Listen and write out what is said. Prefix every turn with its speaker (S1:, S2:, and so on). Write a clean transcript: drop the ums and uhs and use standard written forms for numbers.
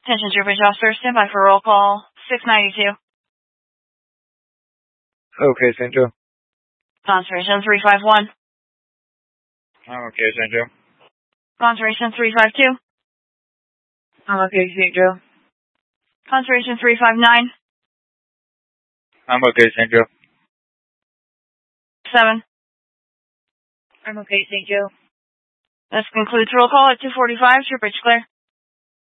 S1: Attention Trooper Officer, stand by for roll call 692.
S2: Okay, St. Joe.
S1: Conservation 351.
S2: I'm okay, St. Joe.
S1: Conservation 352.
S2: I'm okay, St. Joe.
S1: Conservation 359.
S2: I'm okay, St. Joe.
S1: 7.
S2: I'm okay, St. Joe.
S1: This concludes roll call at 245. Trooper clear.